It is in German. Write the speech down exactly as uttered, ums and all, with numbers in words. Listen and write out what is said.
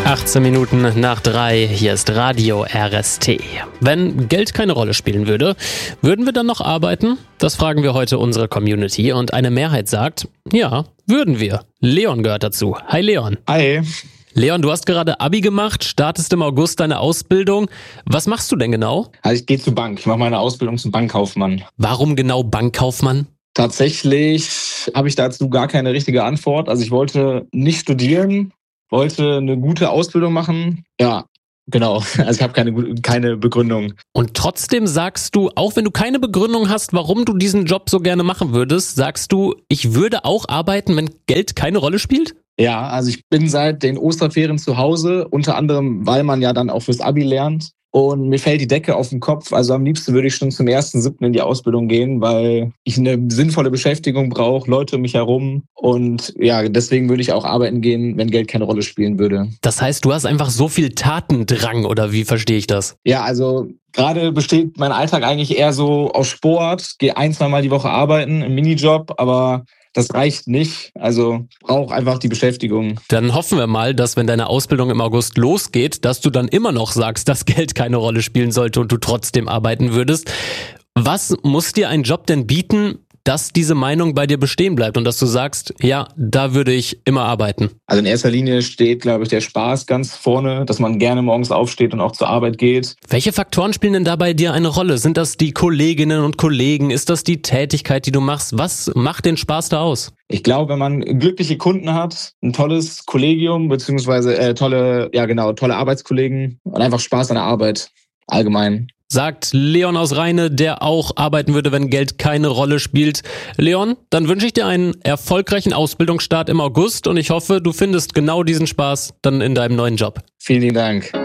achtzehn Minuten nach drei, hier ist Radio R S T. Wenn Geld keine Rolle spielen würde, würden wir dann noch arbeiten? Das fragen wir heute unsere Community und eine Mehrheit sagt, ja, würden wir. Leon gehört dazu. Hi Leon. Hi. Leon, du hast gerade Abi gemacht, startest im August deine Ausbildung. Was machst du denn genau? Also ich gehe zur Bank, ich mache meine Ausbildung zum Bankkaufmann. Warum genau Bankkaufmann? Tatsächlich habe ich dazu gar keine richtige Antwort. Also ich wollte nicht studieren, wollte eine gute Ausbildung machen. Ja, genau. Also ich habe keine, keine Begründung. Und trotzdem sagst du, auch wenn du keine Begründung hast, warum du diesen Job so gerne machen würdest, sagst du, ich würde auch arbeiten, wenn Geld keine Rolle spielt? Ja, also ich bin seit den Osterferien zu Hause, unter anderem, weil man ja dann auch fürs Abi lernt. Und mir fällt die Decke auf den Kopf. Also am liebsten würde ich schon zum ersten siebten in die Ausbildung gehen, weil ich eine sinnvolle Beschäftigung brauche, Leute um mich herum. Und ja, deswegen würde ich auch arbeiten gehen, wenn Geld keine Rolle spielen würde. Das heißt, du hast einfach so viel Tatendrang, oder wie verstehe ich das? Ja, also gerade besteht mein Alltag eigentlich eher so aus Sport. Gehe ein, zwei Mal die Woche arbeiten im Minijob, aber das reicht nicht, also brauche einfach die Beschäftigung. Dann hoffen wir mal, dass wenn deine Ausbildung im August losgeht, dass du dann immer noch sagst, dass Geld keine Rolle spielen sollte und du trotzdem arbeiten würdest. Was muss dir ein Job denn bieten, dass diese Meinung bei dir bestehen bleibt und dass du sagst, ja, da würde ich immer arbeiten? Also in erster Linie steht, glaube ich, der Spaß ganz vorne, dass man gerne morgens aufsteht und auch zur Arbeit geht. Welche Faktoren spielen denn da bei dir eine Rolle? Sind das die Kolleginnen und Kollegen? Ist das die Tätigkeit, die du machst? Was macht den Spaß da aus? Ich glaube, wenn man glückliche Kunden hat, ein tolles Kollegium, beziehungsweise äh, tolle, ja genau, tolle Arbeitskollegen und einfach Spaß an der Arbeit allgemein. Sagt Leon aus Rheine, der auch arbeiten würde, wenn Geld keine Rolle spielt. Leon, dann wünsche ich dir einen erfolgreichen Ausbildungsstart im August und ich hoffe, du findest genau diesen Spaß dann in deinem neuen Job. Vielen Dank.